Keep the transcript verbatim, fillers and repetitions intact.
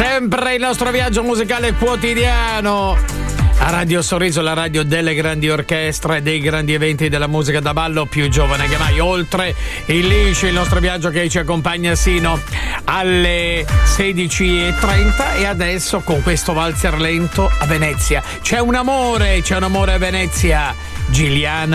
Sempre il nostro viaggio musicale quotidiano a Radio Sorriso, la radio delle grandi orchestre e dei grandi eventi della musica da ballo, più giovane che mai. Oltre il liscio, il nostro viaggio che ci accompagna sino alle sedici e trenta, e adesso con questo valzer lento a Venezia. C'è un amore, c'è un amore a Venezia. Giuliana